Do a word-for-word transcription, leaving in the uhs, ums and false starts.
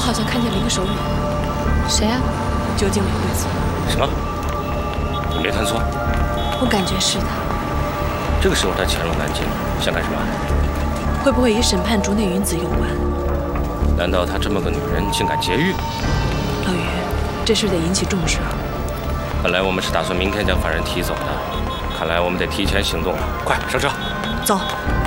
好像看见了一个手语。谁啊？究竟哪贵子？ 什么？你没看错？ 我感觉是的。 这个时候他潜入南京，想干什么？ 会不会与审判竹内云子有关？ 难道她这么个女人竟敢劫狱？ 老于，这事得引起重视啊！ 本来我们是打算明天将犯人提走的，看来我们得提前行动了。快上车， 走。